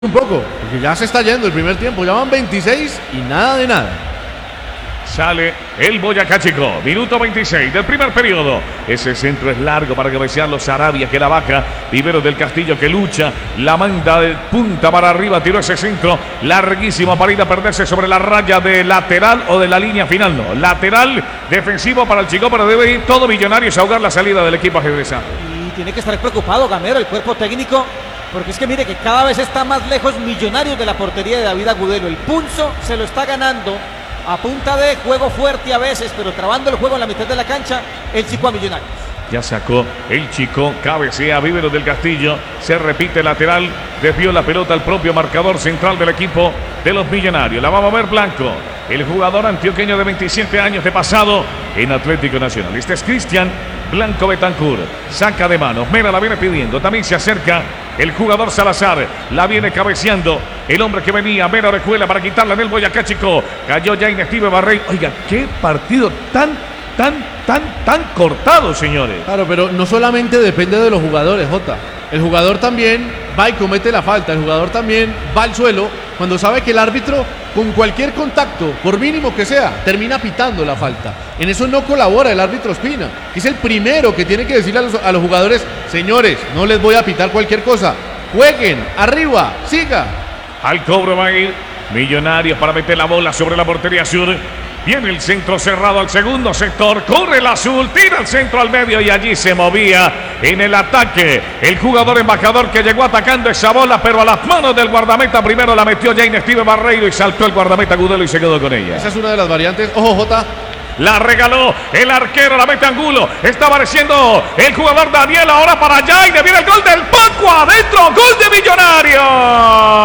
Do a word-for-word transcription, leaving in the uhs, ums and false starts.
un poco, porque ya se está yendo el primer tiempo, ya van veintiséis y nada de nada. Sale el Boyacá Chico, minuto veintiséis del primer periodo. Ese centro es largo para cabecearlo Sarabia, que la vaca. Viveros del Castillo, que lucha, la manda de punta para arriba, tiró ese centro larguísimo para ir a perderse sobre la raya de lateral o de la línea final. No, lateral defensivo para el Chico, pero debe ir todo Millonarios a ahogar la salida del equipo ajedrezado. Y tiene que estar preocupado Gamero, el cuerpo técnico, porque es que mire que cada vez está más lejos Millonarios de la portería de David Agudelo. El pulso se lo está ganando a punta de juego fuerte a veces, pero trabando el juego en la mitad de la cancha, el Chico a Millonarios. Ya sacó el Chico, cabecea Viveros del Castillo, se repite lateral, desvió la pelota al propio marcador central del equipo de los Millonarios. La vamos a ver Blanco, el jugador antioqueño de veintisiete años de pasado en Atlético Nacional. Este es Cristian Blanco Betancur, saca de manos, Mera la viene pidiendo, también se acerca el jugador Salazar, la viene cabeceando el hombre que venía, Mera Orejuela para quitarla en el Boyacá Chico, cayó ya Inestivo Barrey. Oiga, qué partido tan, tan, tan, tan cortado, señores. Claro, pero no solamente depende de los jugadores, Jota. El jugador también va y comete la falta, el jugador también va al suelo cuando sabe que el árbitro, con cualquier contacto, por mínimo que sea, termina pitando la falta. En eso no colabora el árbitro Ospina, que es el primero que tiene que decirle a los, a los jugadores: señores, no les voy a pitar cualquier cosa, jueguen, arriba, siga. Al cobro va a ir Millonarios para meter la bola sobre la portería sur. Viene el centro cerrado al segundo sector, corre el azul, tira el centro al medio y allí se movía en el ataque el jugador embajador que llegó atacando esa bola, pero a las manos del guardameta primero la metió ya Inestivo Barreiro y saltó el guardameta Agudelo y se quedó con ella. Esa es una de las variantes. Ojo, Jota. La regaló el arquero, la mete Angulo. Está apareciendo el jugador Daniel ahora para allá y le viene el gol del Paco adentro. Gol de Millonarios.